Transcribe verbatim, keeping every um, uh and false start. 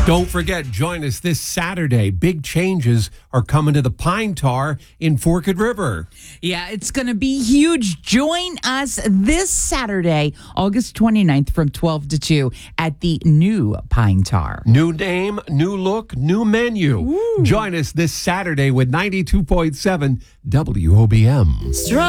Don't forget, join us this Saturday. Big changes are coming to the Pine Tar in Forked River. Yeah, it's going to be huge. Join us this Saturday, August twenty-ninth from twelve to two at the new Pine Tar. New name, new look, new menu. Ooh. Join us this Saturday with ninety-two point seven W O B M. Strong.